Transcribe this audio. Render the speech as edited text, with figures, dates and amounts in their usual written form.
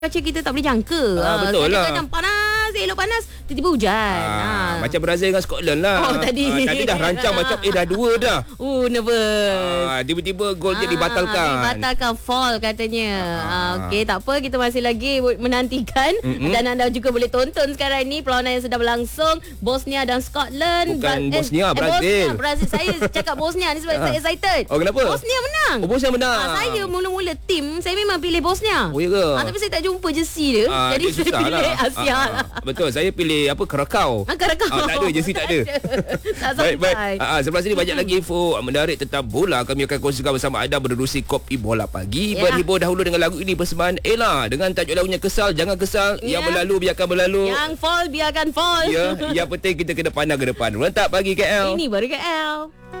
Cuaca kita tak boleh jangka. Betul lah. Kadang-kadang panas, elok panas, tiba-tiba hujan. Macam Brazil dengan Scotland lah. Tadi. Tadi dah rancang macam dah 2 dah. Nervous. Tiba-tiba gol je dibatalkan. Dibatalkan, fall katanya. Okey, tak apa, kita masih lagi menantikan. Dan anda juga boleh tonton sekarang ni perlawanan yang sedang berlangsung, Bosnia dan Scotland. Bukan Bosnia, Brazil. Brazil. Saya cakap Bosnia ni sebab saya excited. Oh, kenapa? Bosnia menang. Bosnia menang. Saya mula-mula tim, saya memang pilih Bosnia. Oh, ya ke? Tapi saya tak jumpa jersey dia. Jadi saya pilih Asia lah. Betul, saya pilih Kerakau. Kerakau. Tak ada, jersey tak ada. Tak sampai. Baik. Sebelah sini banyak lagi info menarik tentang bola. Kami akan kongsikan bersama anda menerusi Kopi Bola Pagi. Berhibur dahulu dengan lagu ini persembahan Ella dengan tajuk lagunya Kesal Jangan Kesal. Yang berlalu biarkan berlalu. Yang fall biarkan fall. Ya, yang penting kita kena pandang ke depan. Rentak pagi KL. Ini baru KL.